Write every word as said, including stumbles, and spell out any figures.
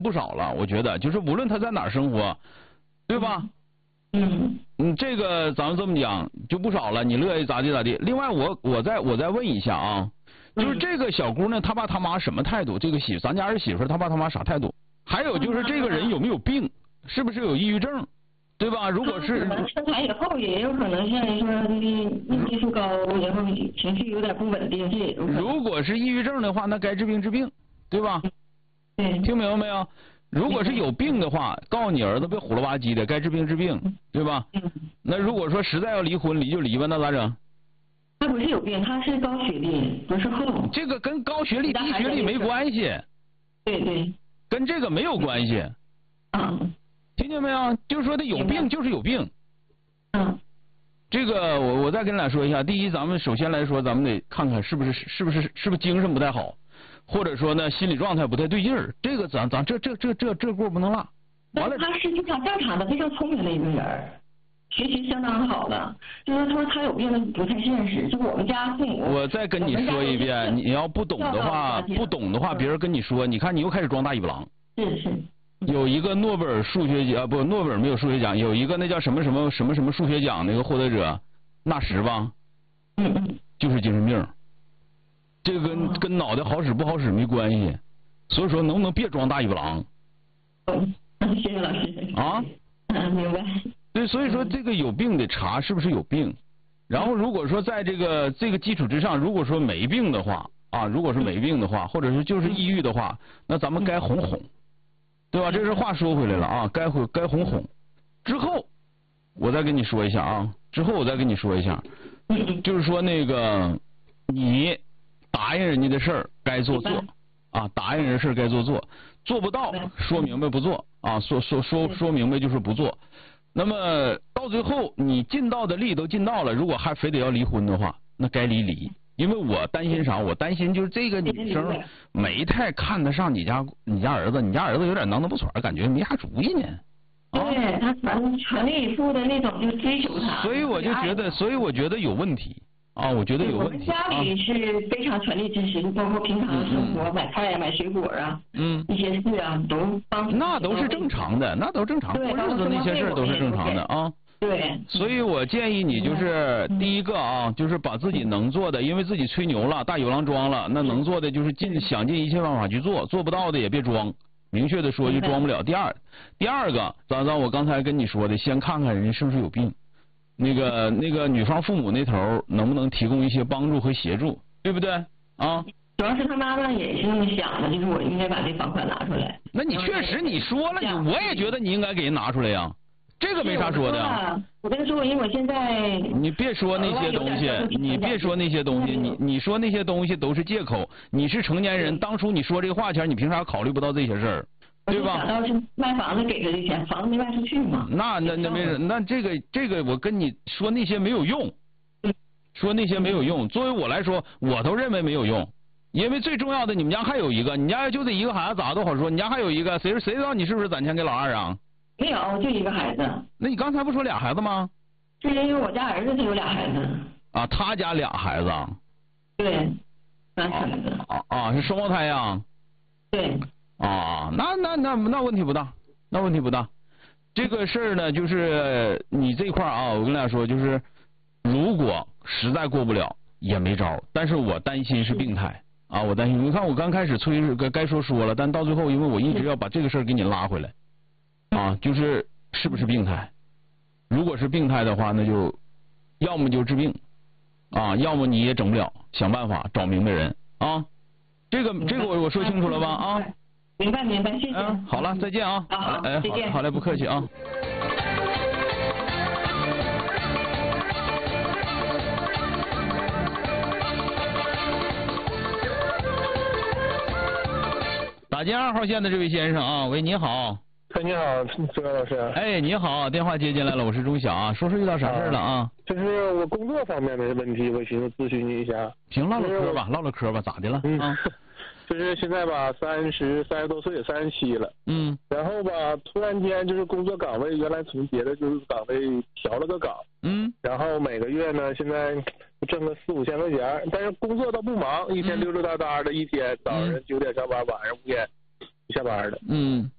不少了，我觉得就是无论他在哪儿生活，对吧？ 嗯嗯，这个咱们这么讲就不少了，你乐意咋地咋地。另外我我再我再问一下啊，就是这个小姑娘她爸她妈什么态度？这个媳咱家儿媳妇她爸她妈啥态度？还有就是这个人有没有病？是不是有抑郁症？对吧？如果是生产以后也有可能像说就是应激素高，然后情绪有点不稳定，这也有可能。 如果是抑郁症的话，那该治病治病，对吧？ 对。 听明白没有？如果是有病的话，告诉你儿子别虎了吧唧的，该治病治病，对吧？ 嗯。 那如果说实在要离婚，离就离吧，那咋整？ 他不是有病，他是高学历，不是后。 这个跟高学历低学历没关系。 对对。 跟这个没有关系。 嗯。 听见没有？就是说他有病就是有病。 嗯。 这个我我再跟你俩说一下，第一，咱们首先来说，咱们得看看是不是是不是是不是精神不太好。或者说呢，心理状态不太对劲儿，这个咱咱这这这这这锅不能落。完了， 他是非常正常的、非常聪明的一个人，学习相当好的。就是他说他有病不太现实，就我们家父母。 我再跟你说一遍，你要不懂的话，不懂的话，别人跟你说，你看你又开始装大尾巴狼。 是是。 有一个诺贝尔数学奖，不，诺贝尔没有数学奖，有一个那叫什么什么什么什么数学奖那个获得者，纳什吧， 嗯嗯， 就是精神病。这个跟跟脑袋好使不好使没关系，所以说能不能别装大尾巴狼？ 嗯，谢谢老师。 啊？ 嗯，明白。 对，所以说这个有病得查是不是有病，然后如果说在这个这个基础之上，如果说没病的话啊，如果是没病的话，或者是就是抑郁的话，那咱们该哄哄，对吧？这是话说回来了啊，该哄该哄哄。之后我再跟你说一下啊，之后我再跟你说一下，就是说那个你。答应人家的事儿该做做，啊，答应人事儿该做做，做不到说明白不做啊，说说说说明白就是不做。那么到最后你尽到的力都尽到了，如果还非得要离婚的话，那该离离。因为我担心啥？我担心就是这个女生没太看得上你家你家儿子，你家儿子有点囊囊不喘，感觉没啥主意呢。 对他全全力以赴的那种就追求他。 所以我就觉得，所以我觉得有问题。啊，我觉得有问题。 家里是非常全力支持，包括平常生活、买菜、买水果啊，嗯，一些事啊都帮。 那都是正常的，那都正常，过日子那些事都是正常的啊。 对。 所以我建议你就是第一个啊，就是把自己能做的，因为自己吹牛了，大有郎装了，那能做的就是尽想尽一切办法去做，做不到的也别装，明确的说就装不了。第二，第二个，咱咱我刚才跟你说的，先看看人家是不是有病。那个那个女方父母那头能不能提供一些帮助和协助，对不对啊？ 主要是他妈妈也是那么想的，就是我应该把这房款拿出来。 那你确实你说了，我也觉得你应该给人拿出来呀，这个没啥说的。 我跟他说，因为我现在你别说那些东西，你别说那些东西，你你说那些东西都是借口。你是成年人，当初你说这话前，你凭啥考虑不到这些事儿？对吧？ 想到是卖房子给他的钱，房子没卖出去嘛。 那那那没那这个这个我跟你说那些没有用，说那些没有用。作为我来说，我都认为没有用，因为最重要的，你们家还有一个，你家就这一个孩子咋都好说，你家还有一个，谁谁知道你是不是攒钱给老二啊？ 没有，就一个孩子。 那你刚才不说俩孩子吗？ 是因为我家儿子他有俩孩子。 啊，他家俩孩子。 对，俩孩子。 啊啊，是双胞胎呀？ 对。 啊，那那那那问题不大，那问题不大。这个事儿呢，就是你这块啊，我跟大家说，就是如果实在过不了也没招，但是我担心是病态啊，我担心。你看我刚开始催该该说说了，但到最后，因为我一直要把这个事儿给你拉回来啊，就是是不是病态？如果是病态的话，那就要么就治病啊，要么你也整不了，想办法找明白人啊。这个这个我我说清楚了吧啊？ 明白明白，谢谢。 嗯，好了，再见啊。 好， 哎， 再见。 好嘞，不客气啊。打进二号线的这位先生啊，喂，你好。 哎，你好，周老师。 哎，你好，电话接进来了，我是钟晓啊，说说遇到啥事了啊？ 就是我工作方面的问题，我寻思咨询你一下。 行，唠唠嗑吧，唠唠嗑吧，咋的了？ 嗯。 啊就是现在吧，三十三十多岁，三十七了。 嗯。 然后吧，突然间就是工作岗位，原来从别的就是岗位调了个岗。 嗯。 然后每个月呢，现在挣个四五千块钱，但是工作倒不忙，一天溜溜达达的，一天早上九点上班，晚上五点下班的。 嗯。